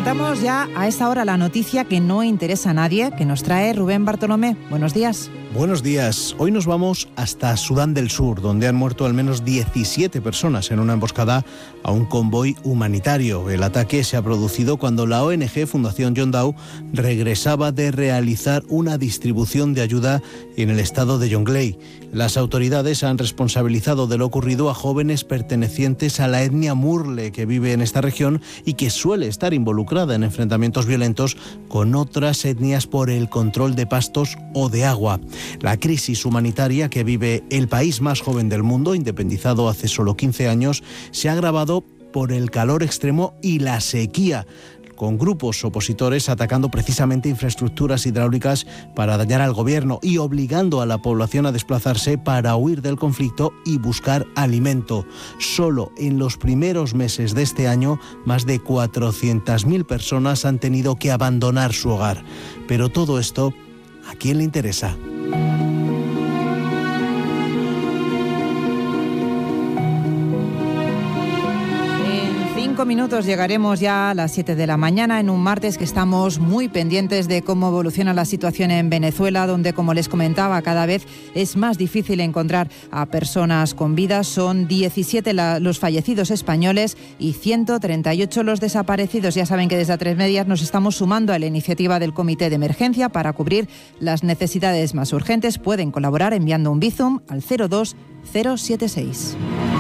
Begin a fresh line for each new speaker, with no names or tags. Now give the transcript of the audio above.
adelantamos ya a esta hora la noticia que no interesa a nadie, que nos trae Rubén Bartolomé. Buenos días.
Buenos días. Hoy nos vamos hasta Sudán del Sur, donde han muerto al menos 17 personas en una emboscada a un convoy humanitario. El ataque se ha producido cuando la ONG Fundación John Doe regresaba de realizar una distribución de ayuda en el estado de Jonglei. Las autoridades han responsabilizado de lo ocurrido a jóvenes pertenecientes a la etnia Murle que vive en esta región y que suele estar involucrada en enfrentamientos violentos con otras etnias por el control de pastos o de agua. La crisis humanitaria que vive el país más joven del mundo, independizado hace solo 15 años, se ha agravado por el calor extremo y la sequía, con grupos opositores atacando precisamente infraestructuras hidráulicas para dañar al gobierno y obligando a la población a desplazarse para huir del conflicto y buscar alimento. Solo en los primeros meses de este año, más de 400.000 personas han tenido que abandonar su hogar. Pero todo esto, ¿a quién le interesa?
5 minutos llegaremos ya a las 7 de la mañana en un martes que estamos muy pendientes de cómo evoluciona la situación en Venezuela, donde, como les comentaba, cada vez es más difícil encontrar a personas con vida. Son 17 los fallecidos españoles y 138 los desaparecidos. Ya saben que desde A3 Media nos estamos sumando a la iniciativa del Comité de Emergencia para cubrir las necesidades más urgentes. Pueden colaborar enviando un Bizum al 02076.